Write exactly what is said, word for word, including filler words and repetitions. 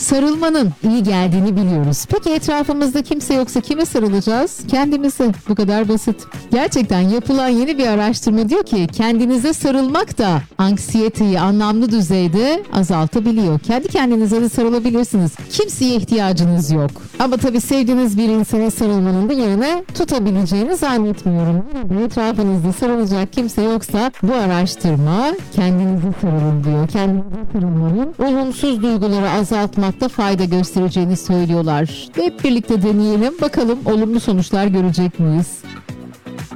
Sarılmanın iyi geldiğini biliyoruz. Peki etrafımızda kimse yoksa kime sarılacağız? Kendimize. Bu kadar basit. Gerçekten yapılan yeni bir araştırma diyor ki kendinize sarılmak da anksiyeteyi anlamlı düzeyde azaltabiliyor. Kendi kendinize de sarılabilirsiniz. Kimseye ihtiyacınız yok. Ama tabii sevdiğiniz bir insana sarılmanın da yerine tutabileceğini zannetmiyorum. Etrafınızda sarılacak kimse yoksa bu araştırma kendinize sarılın diyor. Kendinize sarılmanın olumsuz duyguları azaltmakta fayda göstereceğini söylüyorlar. Hep birlikte deneyelim. Bakalım olumlu sonuçlar görecek miyiz?